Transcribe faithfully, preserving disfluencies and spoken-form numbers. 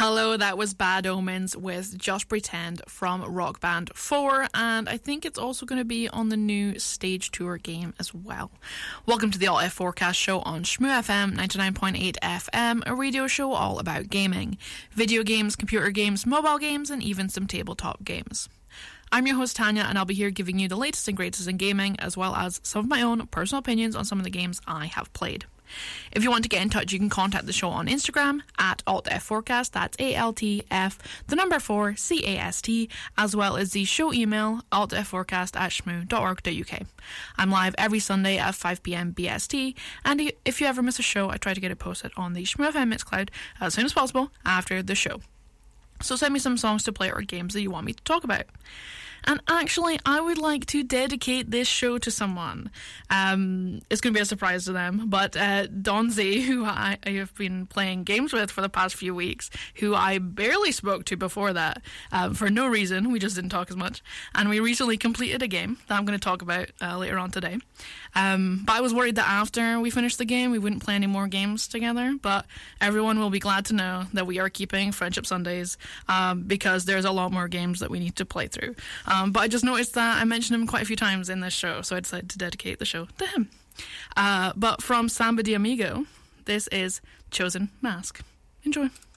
Hello, that was Bad Omens with Just Pretend from Rock Band four, and I think it's also going to be on the new Stage Tour game as well. Welcome to the Alt F Forecast Show on Shmoo F M ninety-nine point eight F M, a radio show all about gaming, video games, computer games, mobile games, and even some tabletop games. I'm your host Tanya, and I'll be here giving you the latest and greatest in gaming, as well as some of my own personal opinions on some of the games I have played. If you want to get in touch, you can contact the show on Instagram at AltFforecast, that's A L T F, the number four, C A S T, as well as the show email, altfforecast at shmoo dot org dot U K. I'm live every Sunday at five p.m. B S T, and if you ever miss a show, I try to get it posted on the Shmoo F M Mixcloud as soon as possible after the show. So send me some songs to play or games that you want me to talk about. And actually, I would like to dedicate this show to someone. Um, it's going to be a surprise to them, but uh, Donzi, who I, I have been playing games with for the past few weeks, who I barely spoke to before that, um, for no reason, we just didn't talk as much, and we recently completed a game that I'm going to talk about uh, later on today. Um, but I was worried that after we finished the game, we wouldn't play any more games together, but everyone will be glad to know that we are keeping Friendship Sundays, um, because there's a lot more games that we need to play through. Um, but I just noticed that I mentioned him quite a few times in this show, so I decided to dedicate the show to him. Uh, but from Samba de Amigo, this is Chosen Mask. Enjoy.